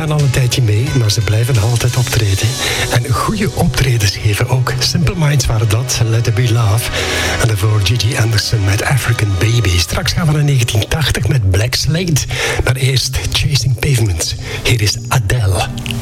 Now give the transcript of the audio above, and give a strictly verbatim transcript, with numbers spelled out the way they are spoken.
gaan al een tijdje mee, maar ze blijven altijd optreden. En goede optredens geven ook. Simple Minds waren dat, Let It Be Love. En daarvoor Gigi Anderson met African Baby. Straks gaan we naar negentien tachtig met Black Slate. Maar eerst Chasing Pavements. Hier is Adele.